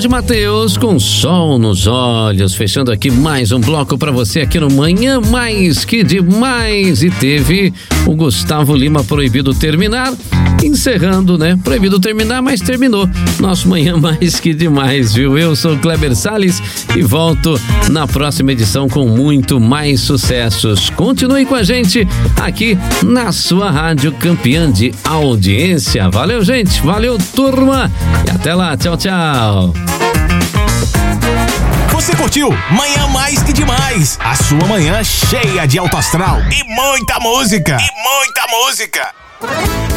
Jorge Mateus com Sol nos Olhos, fechando aqui mais um bloco pra você aqui no Manhã Mais Que Demais. E teve o Gustavo Lima, Proibido Terminar, encerrando, né? Proibido terminar, mas terminou nosso Manhã Mais Que Demais, viu? Eu sou o Kleber Salles e volto na próxima edição com muito mais sucessos. Continue com a gente aqui na sua rádio campeã de audiência. Valeu, gente, valeu, turma, e até lá, tchau, tchau. Você curtiu Manhã Mais Que Demais, a sua manhã cheia de alto astral e muita música.